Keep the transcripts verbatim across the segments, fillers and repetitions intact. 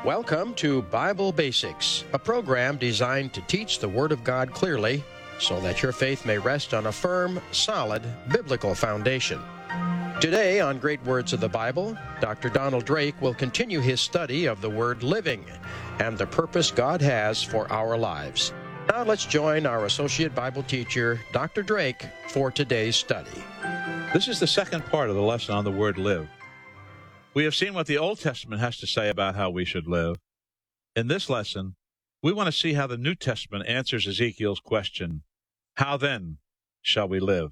Welcome to Bible Basics, a program designed to teach the Word of God clearly so that your faith may rest on a firm, solid, biblical foundation. Today on Great Words of the Bible, Doctor Donald Drake will continue his study of the word living and the purpose God has for our lives. Now let's join our Associate Bible Teacher, Doctor Drake, for today's study. This is the second part of the lesson on the word live. We have seen what the Old Testament has to say about how we should live. In this lesson, we want to see how the New Testament answers Ezekiel's question, how then shall we live?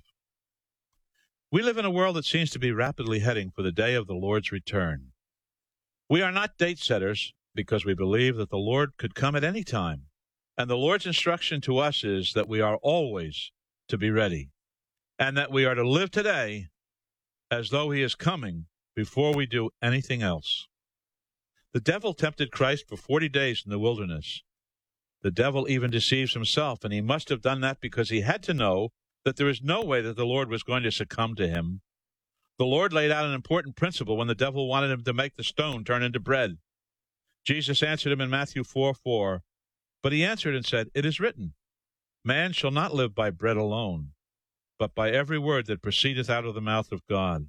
We live in a world that seems to be rapidly heading for the day of the Lord's return. We are not date setters because we believe that the Lord could come at any time, and the Lord's instruction to us is that we are always to be ready, and that we are to live today as though he is coming before we do anything else. The devil tempted Christ for forty days in the wilderness. The devil even deceives himself, and he must have done that because he had to know that there is no way that the Lord was going to succumb to him. The Lord laid out an important principle when the devil wanted him to make the stone turn into bread. Jesus answered him in Matthew four four, but he answered and said, "It is written, man shall not live by bread alone, but by every word that proceedeth out of the mouth of God."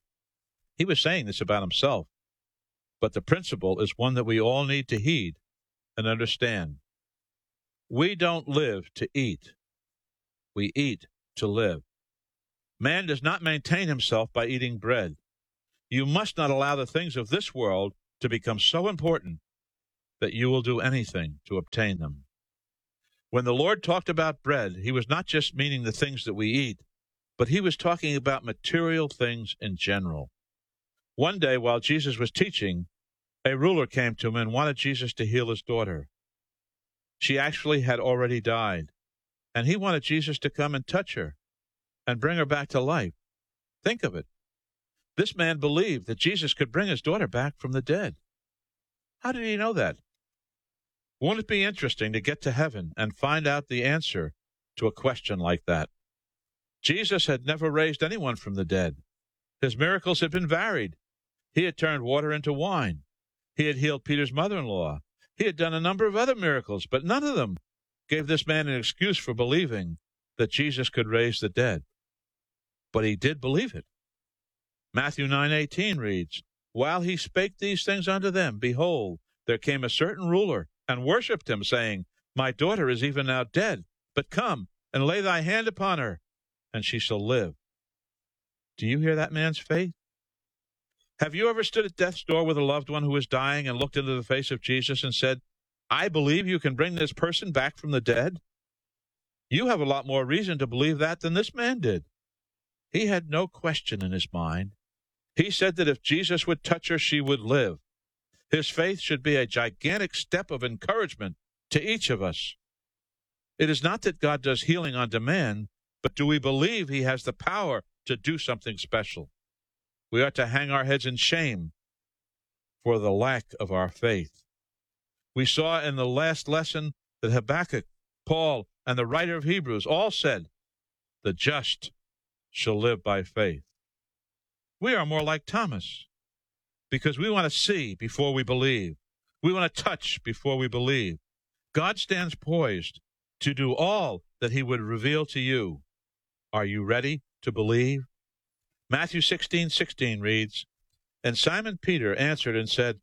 He was saying this about himself, but the principle is one that we all need to heed and understand. We don't live to eat. We eat to live. Man does not maintain himself by eating bread. You must not allow the things of this world to become so important that you will do anything to obtain them. When the Lord talked about bread, he was not just meaning the things that we eat, but he was talking about material things in general. One day, while Jesus was teaching, a ruler came to him and wanted Jesus to heal his daughter. She actually had already died, and he wanted Jesus to come and touch her and bring her back to life. Think of it. This man believed that Jesus could bring his daughter back from the dead. How did he know that? Won't it be interesting to get to heaven and find out the answer to a question like that? Jesus had never raised anyone from the dead. His miracles had been varied. He had turned water into wine. He had healed Peter's mother-in-law. He had done a number of other miracles, but none of them gave this man an excuse for believing that Jesus could raise the dead. But he did believe it. Matthew nine eighteen reads, "While he spake these things unto them, behold, there came a certain ruler, and worshipped him, saying, My daughter is even now dead, but come and lay thy hand upon her, and she shall live." Do you hear that man's faith? Have you ever stood at death's door with a loved one who was dying and looked into the face of Jesus and said, "I believe you can bring this person back from the dead"? You have a lot more reason to believe that than this man did. He had no question in his mind. He said that if Jesus would touch her, she would live. His faith should be a gigantic step of encouragement to each of us. It is not that God does healing on demand, but do we believe he has the power to do something special? We ought to hang our heads in shame for the lack of our faith. We saw in the last lesson that Habakkuk, Paul, and the writer of Hebrews all said, "The just shall live by faith." We are more like Thomas because we want to see before we believe. We want to touch before we believe. God stands poised to do all that he would reveal to you. Are you ready to believe? Matthew sixteen sixteen reads, "And Simon Peter answered and said,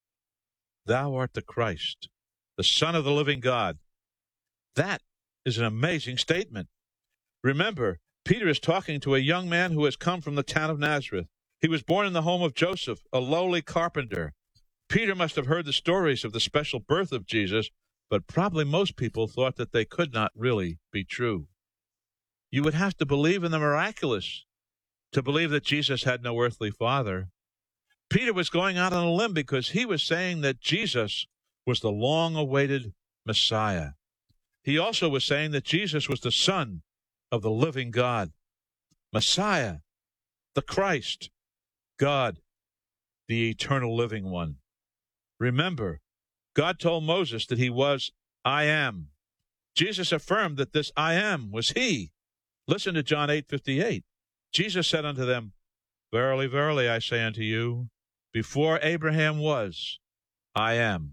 Thou art the Christ, the Son of the living God." That is an amazing statement. Remember, Peter is talking to a young man who has come from the town of Nazareth. He was born in the home of Joseph, a lowly carpenter. Peter must have heard the stories of the special birth of Jesus, but probably most people thought that they could not really be true. You would have to believe in the miraculous to believe that Jesus had no earthly father. Peter was going out on a limb because he was saying that Jesus was the long-awaited Messiah. He also was saying that Jesus was the Son of the living God. Messiah, the Christ, God, the eternal living one. Remember, God told Moses that he was I am. Jesus affirmed that this I am was he. Listen to John eight fifty-eight. Jesus said unto them, Verily, verily, I say unto you, before Abraham was, I am.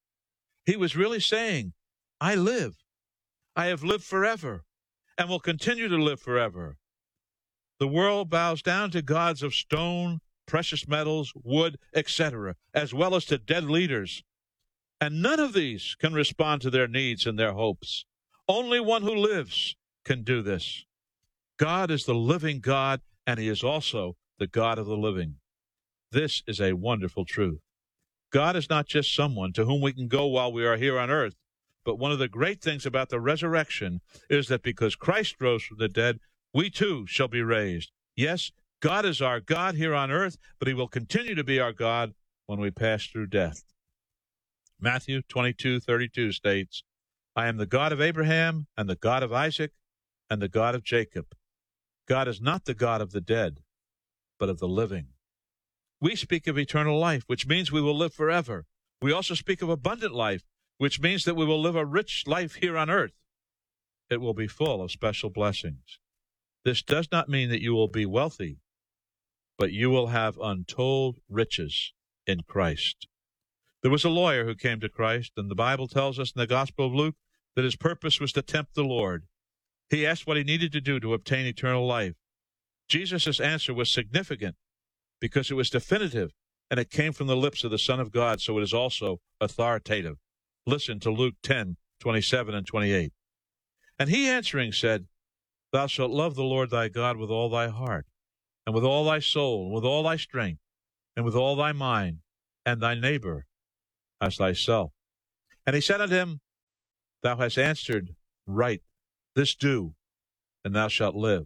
He was really saying, I live. I have lived forever and will continue to live forever. The world bows down to gods of stone, precious metals, wood, et cetera, as well as to dead leaders. And none of these can respond to their needs and their hopes. Only one who lives can do this. God is the living God, and he is also the God of the living. This is a wonderful truth. God is not just someone to whom we can go while we are here on earth, but one of the great things about the resurrection is that because Christ rose from the dead, we too shall be raised. Yes, God is our God here on earth, but he will continue to be our God when we pass through death. Matthew twenty-two thirty-two states, I am the God of Abraham and the God of Isaac and the God of Jacob. God is not the God of the dead, but of the living. We speak of eternal life, which means we will live forever. We also speak of abundant life, which means that we will live a rich life here on earth. It will be full of special blessings. This does not mean that you will be wealthy, but you will have untold riches in Christ. There was a lawyer who came to Christ, and the Bible tells us in the Gospel of Luke that his purpose was to tempt the Lord. He asked what he needed to do to obtain eternal life. Jesus' answer was significant because it was definitive, and it came from the lips of the Son of God, so it is also authoritative. Listen to Luke ten twenty-seven and twenty-eight. And he answering said, Thou shalt love the Lord thy God with all thy heart, and with all thy soul, and with all thy strength, and with all thy mind, and thy neighbor as thyself. And he said unto him, Thou hast answered right, this do, and thou shalt live.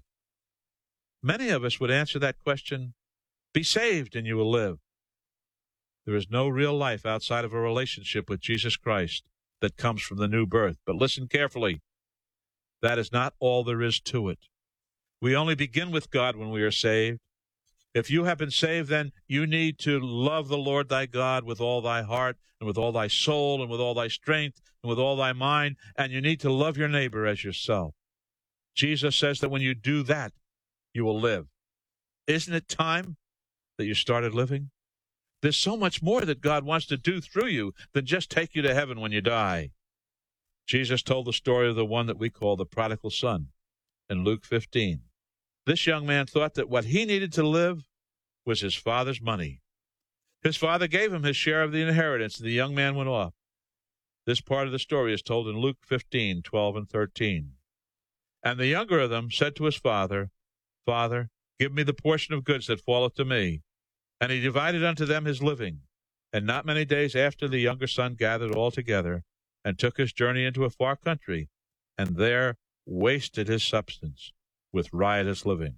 Many of us would answer that question, Be saved, and you will live. There is no real life outside of a relationship with Jesus Christ that comes from the new birth. But listen carefully. That is not all there is to it. We only begin with God when we are saved. If you have been saved, then you need to love the Lord thy God with all thy heart and with all thy soul and with all thy strength and with all thy mind, and you need to love your neighbor as yourself. Jesus says that when you do that, you will live. Isn't it time that you started living? There's so much more that God wants to do through you than just take you to heaven when you die. Jesus told the story of the one that we call the prodigal son in Luke fifteen. This young man thought that what he needed to live was his father's money. His father gave him his share of the inheritance, and the young man went off. This part of the story is told in Luke fifteen, twelve and thirteen. And the younger of them said to his father, Father, give me the portion of goods that falleth to me. And he divided unto them his living. And not many days after, the younger son gathered all together, and took his journey into a far country, and there wasted his substance with riotous living.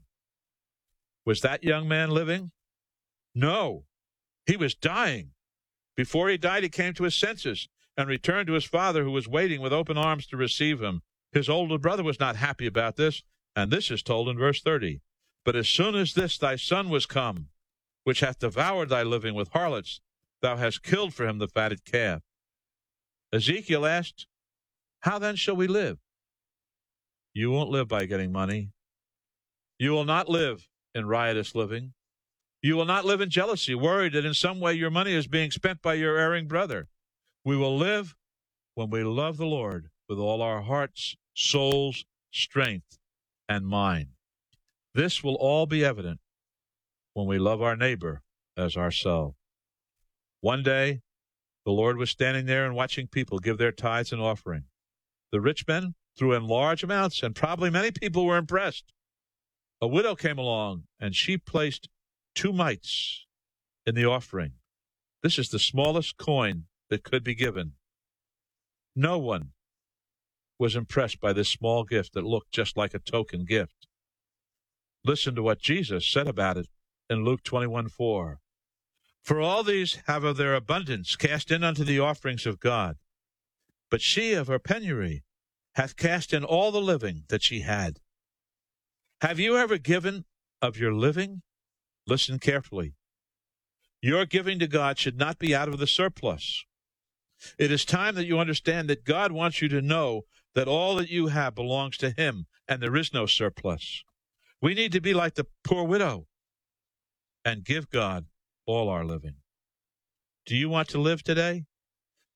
Was that young man living? No, he was dying. Before he died, he came to his senses and returned to his father, who was waiting with open arms to receive him. His older brother was not happy about this, and this is told in verse thirty. But as soon as this thy son was come, which hath devoured thy living with harlots, thou hast killed for him the fatted calf. Ezekiel asked, How then shall we live? You won't live by getting money. You will not live in riotous living. You will not live in jealousy, worried that in some way your money is being spent by your erring brother. We will live when we love the Lord with all our hearts, souls, strength, and mind. This will all be evident when we love our neighbor as ourselves. One day, the Lord was standing there and watching people give their tithes and offering. The rich men threw in large amounts, and probably many people were impressed. A widow came along, and she placed two mites in the offering. This is the smallest coin that could be given. No one was impressed by this small gift that looked just like a token gift. Listen to what Jesus said about it in Luke twenty-one four. For all these have of their abundance cast in unto the offerings of God. But she of her penury hath cast in all the living that she had. Have you ever given of your living? Listen carefully. Your giving to God should not be out of the surplus. It is time that you understand that God wants you to know that all that you have belongs to him, and there is no surplus. We need to be like the poor widow and give God all our living. Do you want to live today?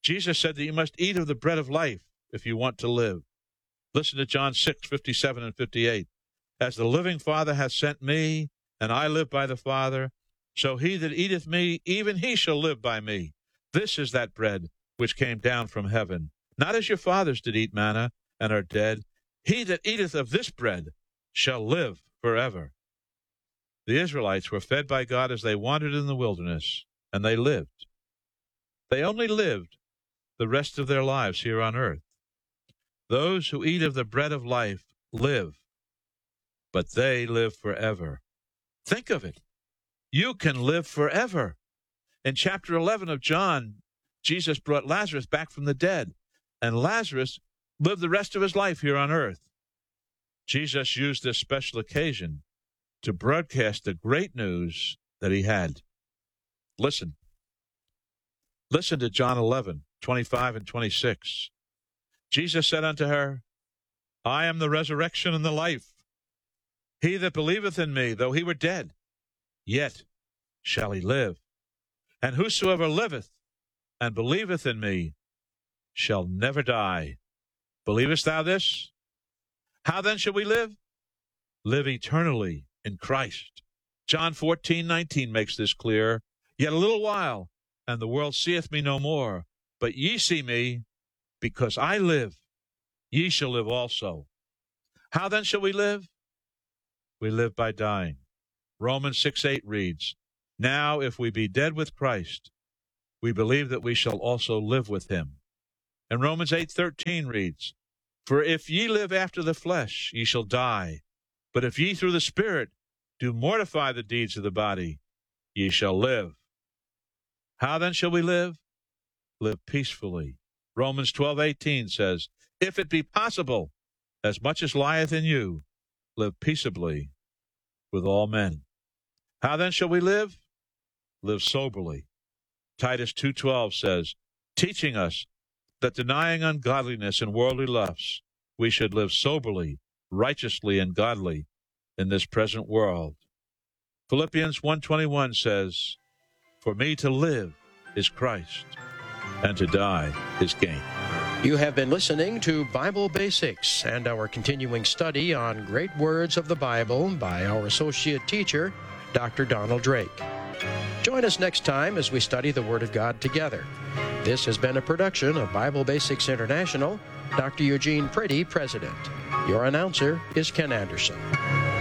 Jesus said that you must eat of the bread of life if you want to live. Listen to John six, fifty-seven and fifty-eight. As the living Father hath sent me, and I live by the Father, so he that eateth me, even he shall live by me. This is that bread which came down from heaven, not as your fathers did eat manna, and are dead. He that eateth of this bread shall live forever. The Israelites were fed by God as they wandered in the wilderness, and they lived. They only lived the rest of their lives here on earth. Those who eat of the bread of life live, but they live forever. Think of it. You can live forever. In chapter eleven of John, Jesus brought Lazarus back from the dead, and Lazarus lived the rest of his life here on earth. Jesus used this special occasion to broadcast the great news that he had. Listen. Listen to John eleven, twenty-five and twenty-six. Jesus said unto her, I am the resurrection and the life. He that believeth in me, though he were dead, yet shall he live. And whosoever liveth and believeth in me shall never die. Believest thou this? How then shall we live? Live eternally in Christ. John fourteen, nineteen makes this clear. Yet a little while, and the world seeth me no more. But ye see me, because I live, ye shall live also. How then shall we live? We live by dying. Romans six, eight reads, Now if we be dead with Christ, we believe that we shall also live with him. And Romans eight, thirteen reads, For if ye live after the flesh, ye shall die. But if ye through the Spirit do mortify the deeds of the body, ye shall live. How then shall we live? Live peacefully. Romans twelve, eighteen says, If it be possible, as much as lieth in you, live peaceably with all men. How then shall we live? Live soberly. Titus two twelve says, teaching us that denying ungodliness and worldly lusts, we should live soberly, righteously, and godly in this present world. Philippians one twenty-one says, For me to live is Christ, and to die is gain. You have been listening to Bible Basics and our continuing study on great words of the Bible by our associate teacher, Doctor Donald Drake. Join us next time as we study the Word of God together. This has been a production of Bible Basics International. Doctor Eugene Prady, President. Your announcer is Ken Anderson.